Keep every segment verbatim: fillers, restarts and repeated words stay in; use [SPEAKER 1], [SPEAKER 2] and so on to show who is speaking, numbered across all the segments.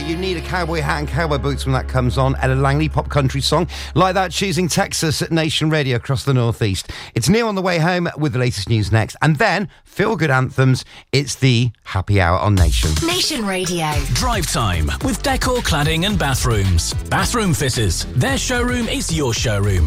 [SPEAKER 1] You Need a Cowboy Hat and Cowboy Boots when that comes on. Ella Langley, pop country song. Like that, choosing Texas at Nation Radio across the Northeast. It's Neil on the way home with the latest news next. And then, feel-good anthems. It's the Happy Hour on Nation.
[SPEAKER 2] Nation Radio.
[SPEAKER 3] Drive time with Decor Cladding and Bathrooms. Bathroom fitters. Their showroom is your showroom.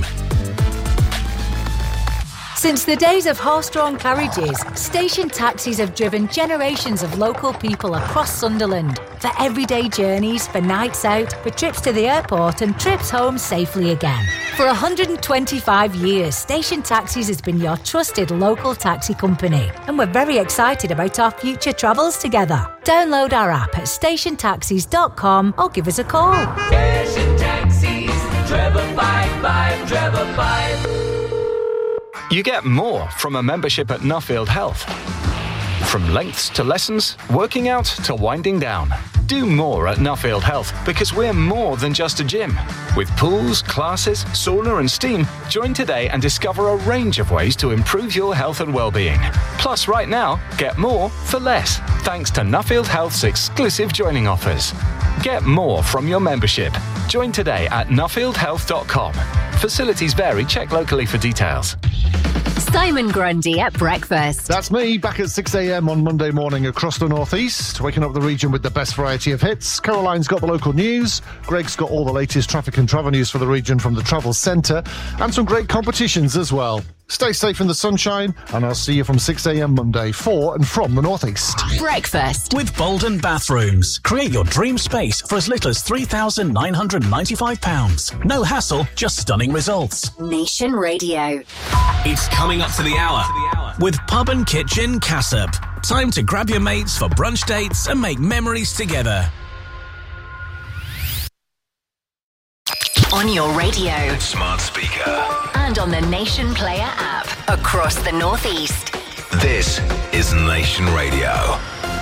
[SPEAKER 4] Since the days of horse-drawn carriages, station taxis have driven generations of local people across Sunderland for everyday journeys, for nights out, for trips to the airport and trips home safely again. For one hundred twenty-five years, Station Taxis has been your trusted local taxi company, and we're very excited about our future travels together. Download our app at station taxis dot com or give us a call.
[SPEAKER 5] Station Taxis, Trevor five five, Trevor five.
[SPEAKER 6] You get more from a membership at Nuffield Health. From lengths to lessons, working out to winding down. Do more at Nuffield Health because we're more than just a gym. With pools, classes, sauna and steam, join today and discover a range of ways to improve your health and well-being. Plus, right now, get more for less, thanks to Nuffield Health's exclusive joining offers. Get more from your membership. Join today at nuffield health dot com. Facilities vary. Check locally for details.
[SPEAKER 2] Simon Grundy at breakfast.
[SPEAKER 7] That's me, back at six a.m. on Monday morning across the northeast, waking up the region with the best variety of hits. Caroline's got the local news. Greg's got all the latest traffic and travel news for the region from the Travel Centre, and some great competitions as well. Stay safe in the sunshine, and I'll see you from six a.m. Monday for and from the northeast.
[SPEAKER 2] Breakfast
[SPEAKER 3] with Bolden Bathrooms. Create your dream space for as little as three thousand nine hundred ninety-five pounds. No hassle, just stunning results.
[SPEAKER 2] Nation Radio.
[SPEAKER 3] It's coming up to the hour with Pub and Kitchen Cassop. Time to grab your mates for brunch dates and make memories together.
[SPEAKER 2] On your radio,
[SPEAKER 8] smart speaker,
[SPEAKER 2] and on the Nation Player app across the northeast.
[SPEAKER 8] This is Nation Radio.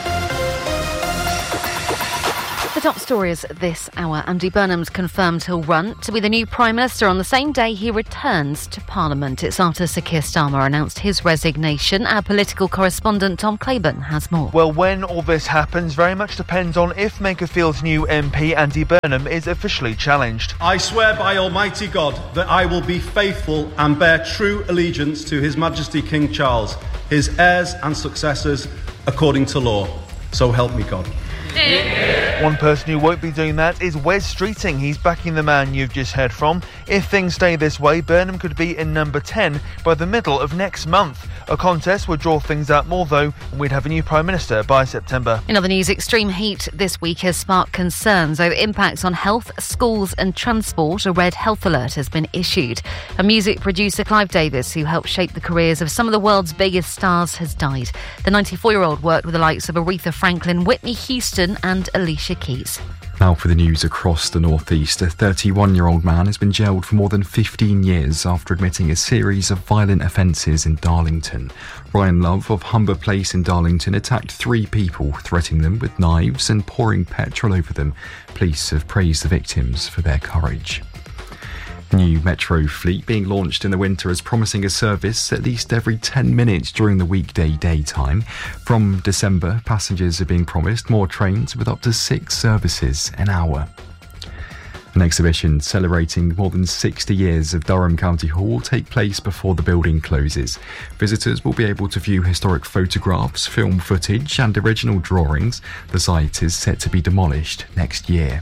[SPEAKER 9] The top stories this hour. Andy Burnham's confirmed he'll run to be the new Prime Minister on the same day he returns to Parliament. It's after Sir Keir Starmer announced his resignation. Our political correspondent Tom Claiborne has more.
[SPEAKER 10] Well, when all this happens very much depends on if Makerfield's new M P Andy Burnham is officially challenged.
[SPEAKER 11] I swear by Almighty God that I will be faithful and bear true allegiance to His Majesty King Charles, his heirs and successors, according to law. So help me God.
[SPEAKER 10] One person who won't be doing that is Wes Streeting. He's backing the man you've just heard from. If things stay this way, Burnham could be in number ten by the middle of next month. A contest would draw things out more, though, and we'd have a new Prime Minister by September.
[SPEAKER 9] In other news, extreme heat this week has sparked concerns over impacts on health, schools and transport. A red health alert has been issued. A music producer, Clive Davis, who helped shape the careers of some of the world's biggest stars, has died. The ninety-four-year-old worked with the likes of Aretha Franklin, Whitney Houston and Alicia Keys.
[SPEAKER 12] Now for the news across the northeast. A thirty-one-year-old man has been jailed for more than fifteen years after admitting a series of violent offences in Darlington. Ryan Love of Humber Place in Darlington attacked three people, threatening them with knives and pouring petrol over them. Police have praised the victims for their courage. New Metro fleet being launched in the winter is promising a service at least every ten minutes during the weekday daytime. From December, passengers are being promised more trains with up to six services an hour. An exhibition celebrating more than sixty years of Durham County Hall will take place before the building closes. Visitors will be able to view historic photographs, film footage and original drawings. The site is set to be demolished next year.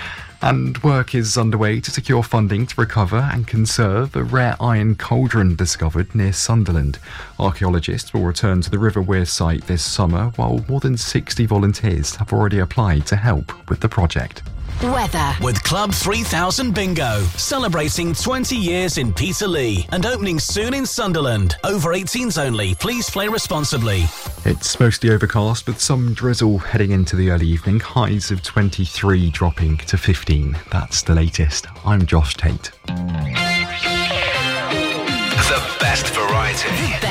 [SPEAKER 12] And work is underway to secure funding to recover and conserve a rare iron cauldron discovered near Sunderland. Archaeologists will return to the River Wear site this summer, while more than sixty volunteers have already applied to help with the project.
[SPEAKER 2] Weather.
[SPEAKER 3] With Club three thousand Bingo, celebrating twenty years in Peterlee and opening soon in Sunderland. Over eighteens only. Please play responsibly.
[SPEAKER 12] It's mostly overcast with some drizzle heading into the early evening. Highs of twenty-three dropping to fifteen. That's the latest. I'm Josh Tate.
[SPEAKER 8] The best variety.